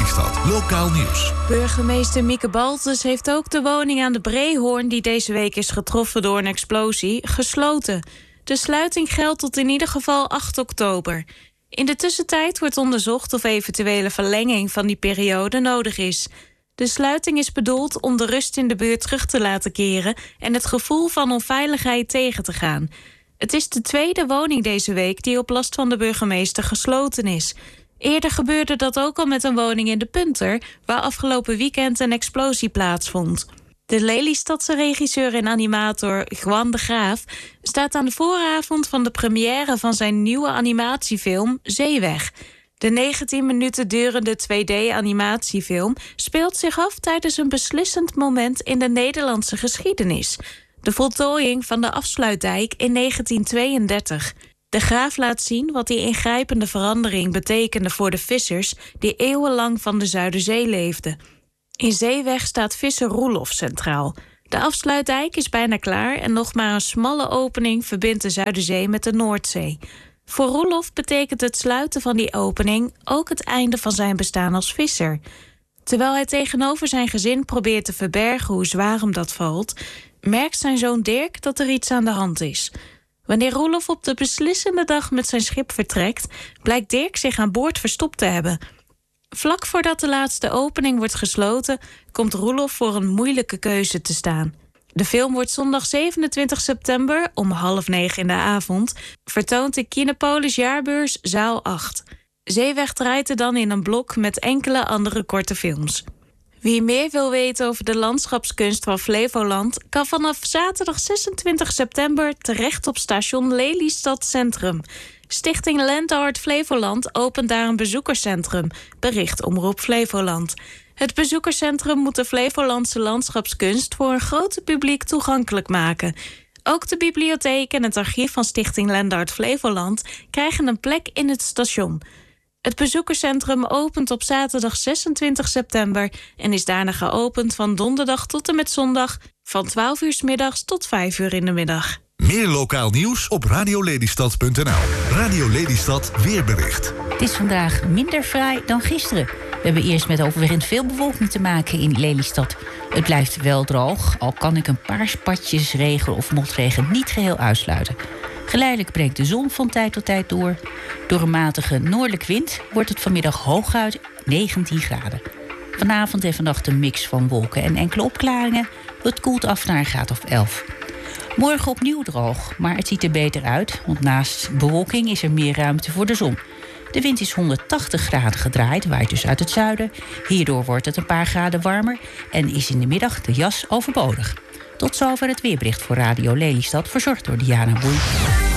Lelystad. Lokaal nieuws. Burgemeester Mieke Baltus heeft ook de woning aan de Breehoorn, die deze week is getroffen door een explosie, gesloten. De sluiting geldt tot in ieder geval 8 oktober. In de tussentijd wordt onderzocht of eventuele verlenging van die periode nodig is. De sluiting is bedoeld om de rust in de buurt terug te laten keren en het gevoel van onveiligheid tegen te gaan. Het is de tweede woning deze week die op last van de burgemeester gesloten is. Eerder gebeurde dat ook al met een woning in de Punter, waar afgelopen weekend een explosie plaatsvond. De Lelystadse regisseur en animator Juan de Graaf staat aan de vooravond van de première van zijn nieuwe animatiefilm Zeeweg. De 19 minuten durende 2D-animatiefilm speelt zich af tijdens een beslissend moment in de Nederlandse geschiedenis. De voltooiing van de Afsluitdijk in 1932. De Graaf laat zien wat die ingrijpende verandering betekende voor de vissers die eeuwenlang van de Zuiderzee leefden. In Zeeweg staat visser Roelof centraal. De Afsluitdijk is bijna klaar en nog maar een smalle opening verbindt de Zuiderzee met de Noordzee. Voor Roelof betekent het sluiten van die opening ook het einde van zijn bestaan als visser. Terwijl hij tegenover zijn gezin probeert te verbergen hoe zwaar hem dat valt, merkt zijn zoon Dirk dat er iets aan de hand is. Wanneer Roelof op de beslissende dag met zijn schip vertrekt, blijkt Dirk zich aan boord verstopt te hebben. Vlak voordat de laatste opening wordt gesloten, komt Roelof voor een moeilijke keuze te staan. De film wordt zondag 27 september om 20:30 in de avond vertoond in Kinepolis Jaarbeurs zaal 8. Zeeweg draait er dan in een blok met enkele andere korte films. Wie meer wil weten over de landschapskunst van Flevoland kan vanaf zaterdag 26 september terecht op station Lelystad Centrum. Stichting Landart Flevoland opent daar een bezoekerscentrum, bericht Omroep Flevoland. Het bezoekerscentrum moet de Flevolandse landschapskunst voor een groot publiek toegankelijk maken. Ook de bibliotheek en het archief van Stichting Landart Flevoland krijgen een plek in het station. Het bezoekerscentrum opent op zaterdag 26 september en is daarna geopend van donderdag tot en met zondag van 12 uur 's middags tot 5 uur in de middag. Meer lokaal nieuws op radiolelystad.nl. Radio Lelystad weerbericht. Het is vandaag minder fraai dan gisteren. We hebben eerst met overwegend veel bewolking te maken in Lelystad. Het blijft wel droog, al kan ik een paar spatjes regen of motregen niet geheel uitsluiten. Geleidelijk breekt de zon van tijd tot tijd door. Door een matige noordelijke wind wordt het vanmiddag hooguit 19 graden. Vanavond en vannacht een mix van wolken en enkele opklaringen. Het koelt af naar een graad of 11. Morgen opnieuw droog, maar het ziet er beter uit, want naast bewolking is er meer ruimte voor de zon. De wind is 180 graden gedraaid, waait dus uit het zuiden. Hierdoor wordt het een paar graden warmer en is in de middag de jas overbodig. Tot zover het weerbericht voor Radio Lelystad, verzorgd door Diana Boei.